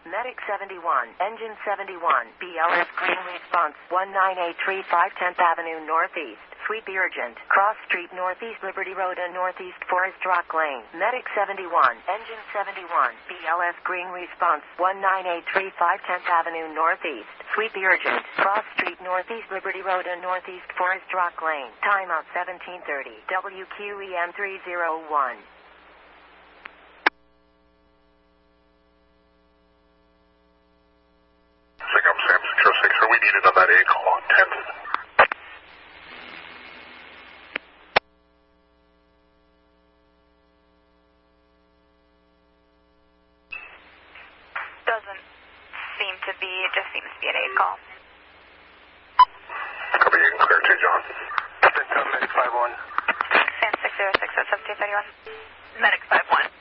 Medic 71, Engine 71, BLS Green Response 19835 10th Avenue Northeast. Sweep urgent. Cross Street Northeast Liberty Road and Northeast Forest Rock Lane. Medic 71, Engine 71, BLS Green Response 19835 10th Avenue Northeast. Sweep urgent. Cross Street Northeast Liberty Road and Northeast Forest Rock Lane. Timeout 1730. WQEM 301. Sam 606, are we needed on that A call on 10th? Doesn't seem to be, it just seems to be an 8 call. Copy, you can clear to John. Medic 51. Sam 606 at 1731. Medic 51.